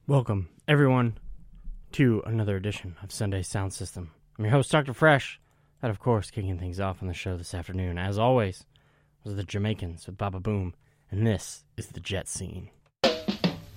Welcome, everyone, to another edition of Sunday Sound System. I'm your host, Dr. Fresh. That, of course, kicking things off on the show this afternoon, as always, was the Jamaicans with Baba Boom, and this is the Jet Scene.